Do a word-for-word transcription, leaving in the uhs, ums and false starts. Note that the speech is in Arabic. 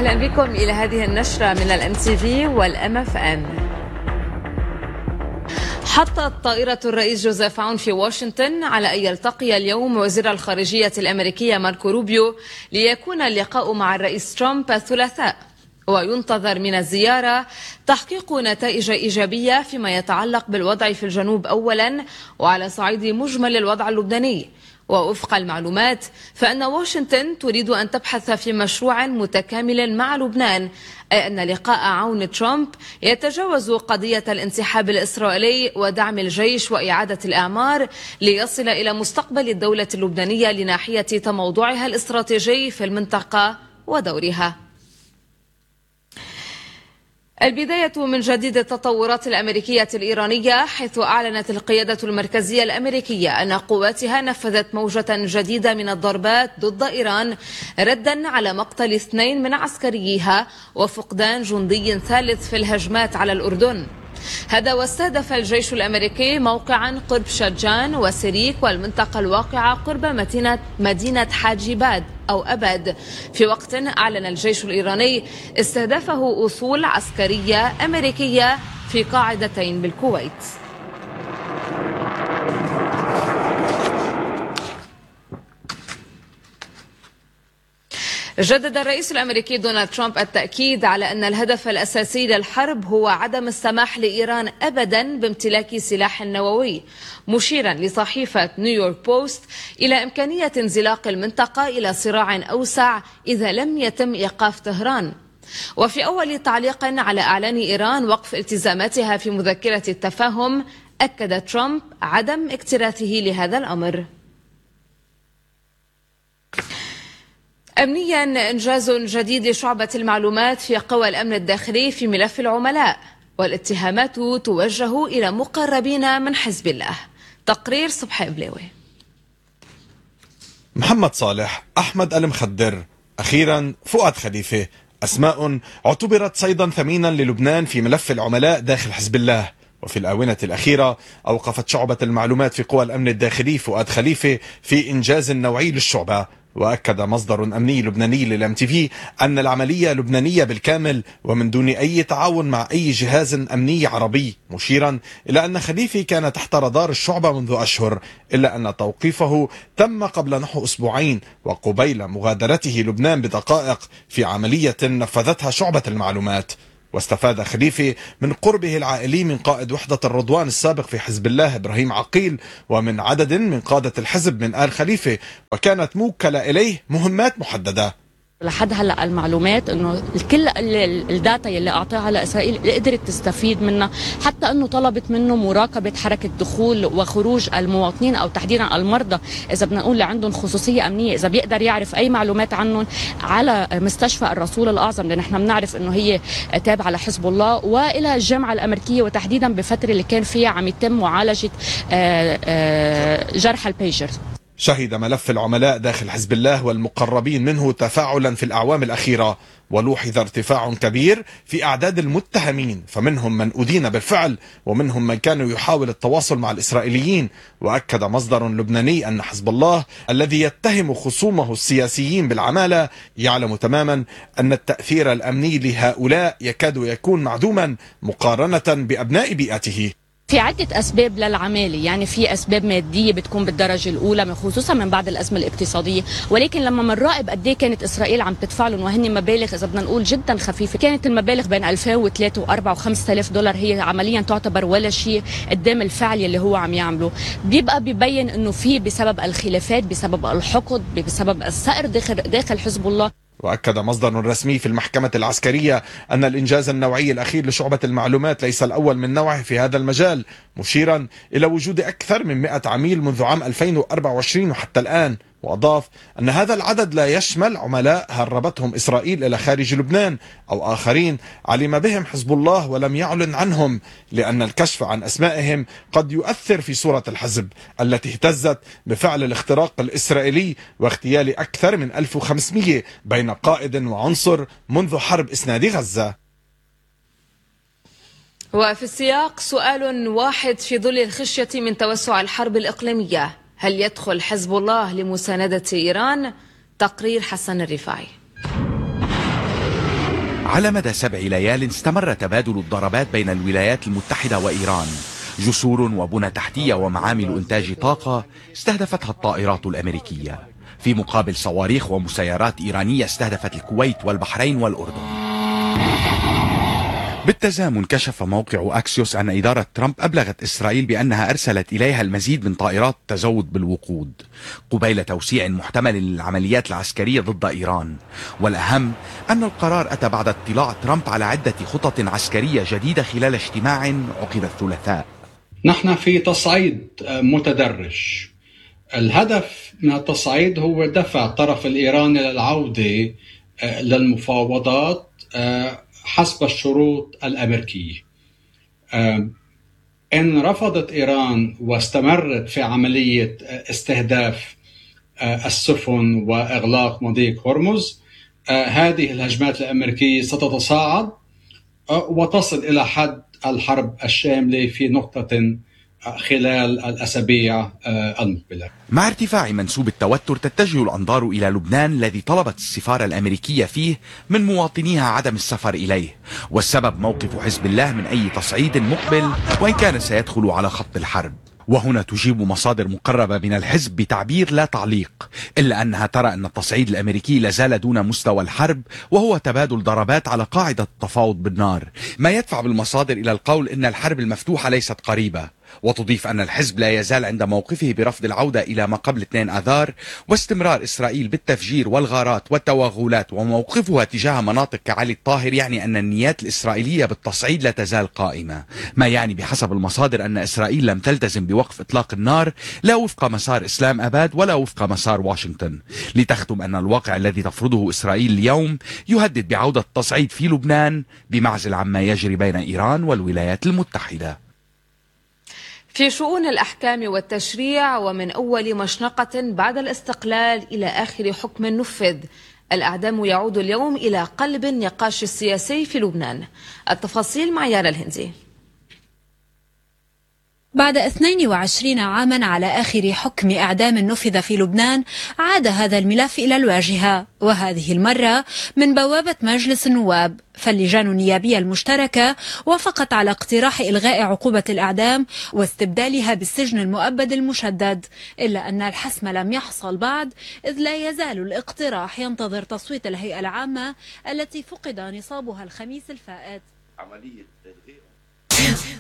أهلا بكم إلى هذه النشرة من الام تي في والام اف ام. حطت طائرة الرئيس جوزيف عون في واشنطن على أن يلتقي اليوم وزير الخارجية الأمريكية ماركو روبيو ليكون اللقاء مع الرئيس ترامب الثلاثاء، وينتظر من الزيارة تحقيق نتائج إيجابية فيما يتعلق بالوضع في الجنوب أولا وعلى صعيد مجمل الوضع اللبناني. ووفق المعلومات فإن واشنطن تريد أن تبحث في مشروع متكامل مع لبنان، أي أن لقاء عون ترامب يتجاوز قضية الانسحاب الإسرائيلي ودعم الجيش وإعادة الأعمار ليصل إلى مستقبل الدولة اللبنانية لناحية تموضعها الاستراتيجي في المنطقة ودورها. البداية من جديد التطورات الأمريكية الإيرانية، حيث أعلنت القيادة المركزية الأمريكية أن قواتها نفذت موجة جديدة من الضربات ضد إيران ردا على مقتل اثنين من عسكريها وفقدان جندي ثالث في الهجمات على الأردن. هذا واستهدف الجيش الأمريكي موقعا قرب شجان وسريك والمنطقة الواقعة قرب مدينة مدينة حاجباد أو أبد، في وقت أعلن الجيش الإيراني استهدافه أصول عسكرية أمريكية في قاعدتين بالكويت. جدد الرئيس الأمريكي دونالد ترامب التأكيد على أن الهدف الأساسي للحرب هو عدم السماح لإيران أبدا بامتلاك سلاح نووي، مشيرا لصحيفة نيويورك بوست إلى إمكانية انزلاق المنطقة إلى صراع أوسع إذا لم يتم إيقاف طهران. وفي أول تعليق على إعلان إيران وقف التزاماتها في مذكرة التفاهم، أكد ترامب عدم اكتراثه لهذا الأمر. أمنيا، إنجاز جديد لشعبة المعلومات في قوى الأمن الداخلي في ملف العملاء، والاتهامات توجه إلى مقربين من حزب الله. تقرير صبحي بلاوي. محمد صالح، أحمد المخدر، أخيرا فؤاد خليفة، أسماء اعتبرت صيدا ثمينا للبنان في ملف العملاء داخل حزب الله. وفي الآونة الأخيرة أوقفت شعبة المعلومات في قوى الأمن الداخلي فؤاد خليفة في إنجاز نوعي للشعبة. وأكد مصدر أمني لبناني للام تي في أن العملية لبنانية بالكامل ومن دون أي تعاون مع أي جهاز أمني عربي، مشيرا إلى أن خليفي كان تحت رادار الشعبة منذ أشهر، إلا أن توقيفه تم قبل نحو أسبوعين وقبيل مغادرته لبنان بدقائق في عملية نفذتها شعبة المعلومات. واستفاد خليفي من قربه العائلي من قائد وحدة الرضوان السابق في حزب الله إبراهيم عقيل ومن عدد من قادة الحزب من آل خليفة، وكانت موكلة إليه مهمات محددة. لحد هلا المعلومات انه كل الداتا اللي اعطاها لاسرائيل قدرت تستفيد منها، حتى انه طلبت منه مراقبه حركه دخول وخروج المواطنين او تحديدا المرضى، اذا بدنا نقول اللي عندهم خصوصيه امنيه، اذا بيقدر يعرف اي معلومات عنهم على مستشفى الرسول الاعظم، لان احنا بنعرف انه هي تابعه لحزب الله، والى الجامعه الامريكيه، وتحديدا بفتره اللي كان فيها عم يتم معالجه جرحى البيجرز. شهد ملف العملاء داخل حزب الله والمقربين منه تفاعلا في الأعوام الأخيرة، ولوحظ ارتفاع كبير في أعداد المتهمين، فمنهم من أدين بالفعل ومنهم من كانوا يحاول التواصل مع الإسرائيليين. وأكد مصدر لبناني أن حزب الله الذي يتهم خصومه السياسيين بالعمالة يعلم تماما أن التأثير الأمني لهؤلاء يكاد يكون معدوما مقارنة بأبناء بيئته. في عدة أسباب للعمالة، يعني في أسباب مادية بتكون بالدرجة الأولى خصوصا من بعد الأزمة الاقتصادية، ولكن لما بنراقب قد ايه كانت إسرائيل عم تدفع لهم وهن مبالغ إذا بدنا نقول جدا خفيفة، كانت المبالغ بين ألفين وثلاثة وأربعة وخمسة آلاف دولار، هي عمليا تعتبر ولا شيء قدام الفعل اللي هو عم يعمله. بيبقى بيبين إنه في بسبب الخلافات، بسبب الحقد، بسبب الثأر داخل داخل حزب الله. وأكد مصدر رسمي في المحكمة العسكرية أن الإنجاز النوعي الأخير لشعبة المعلومات ليس الأول من نوعه في هذا المجال، مشيرا إلى وجود أكثر من مئة عميل منذ عام ألفين وأربعة وعشرين وحتى الآن. وأضاف أن هذا العدد لا يشمل عملاء هربتهم إسرائيل إلى خارج لبنان أو آخرين علم بهم حزب الله ولم يعلن عنهم، لأن الكشف عن أسمائهم قد يؤثر في صورة الحزب التي اهتزت بفعل الاختراق الإسرائيلي واغتيال أكثر من ألف وخمسمئة بين قائد وعنصر منذ حرب إسناد غزة. وفي السياق سؤال واحد في ظل الخشية من توسع الحرب الإقليمية: هل يدخل حزب الله لمساندة إيران؟ تقرير حسن الرفاعي. على مدى سبع ليال استمر تبادل الضربات بين الولايات المتحدة وإيران. جسور وبنى تحتية ومعامل إنتاج طاقة استهدفتها الطائرات الأمريكية، في مقابل صواريخ ومسيرات إيرانية استهدفت الكويت والبحرين والأردن. بالتزامن كشف موقع أكسيوس أن إدارة ترامب أبلغت إسرائيل بأنها أرسلت إليها المزيد من طائرات تزود بالوقود قبيل توسيع محتمل للعمليات العسكرية ضد إيران. والأهم أن القرار أتى بعد اطلاع ترامب على عدة خطط عسكرية جديدة خلال اجتماع عقد الثلاثاء. نحن في تصعيد متدرج. الهدف من التصعيد هو دفع الطرف الإيراني للعودة للمفاوضات حسب الشروط الأمريكية. إن رفضت إيران واستمرت في عملية استهداف السفن وإغلاق مضيق هرمز، هذه الهجمات الأمريكية ستتصاعد وتصل إلى حد الحرب الشاملة في نقطة خلال الأسابيع المقبلة. مع ارتفاع منسوب التوتر تتجه الأنظار إلى لبنان الذي طلبت السفارة الأمريكية فيه من مواطنيها عدم السفر إليه، والسبب موقف حزب الله من أي تصعيد مقبل وإن كان سيدخل على خط الحرب. وهنا تجيب مصادر مقربة من الحزب بتعبير لا تعليق، إلا أنها ترى أن التصعيد الأمريكي لازال دون مستوى الحرب، وهو تبادل ضربات على قاعدة التفاوض بالنار، ما يدفع بالمصادر إلى القول أن الحرب المفتوحة ليست قريبة. وتضيف أن الحزب لا يزال عند موقفه برفض العودة إلى ما قبل اثنين آذار واستمرار إسرائيل بالتفجير والغارات والتوغلات، وموقفها تجاه مناطق كعلي الطاهر يعني أن النيات الإسرائيلية بالتصعيد لا تزال قائمة، ما يعني بحسب المصادر أن إسرائيل لم تلتزم بوقف إطلاق النار لا وفق مسار إسلام أباد ولا وفق مسار واشنطن، لتختم أن الواقع الذي تفرضه إسرائيل اليوم يهدد بعودة التصعيد في لبنان بمعزل عما يجري بين إيران والولايات المتحدة. في شؤون الأحكام والتشريع، ومن أول مشنقة بعد الاستقلال إلى آخر حكم نفذ، الإعدام يعود اليوم إلى قلب النقاش السياسي في لبنان. التفاصيل مع يارا الهندي. بعد اثنين وعشرين عاما على آخر حكم إعدام نفذ في لبنان، عاد هذا الملف إلى الواجهة، وهذه المرة من بوابة مجلس النواب. فاللجان النيابية المشتركة وافقت على اقتراح إلغاء عقوبة الإعدام واستبدالها بالسجن المؤبد المشدد، إلا أن الحسم لم يحصل بعد، إذ لا يزال الاقتراح ينتظر تصويت الهيئة العامة التي فقد نصابها الخميس الفائت.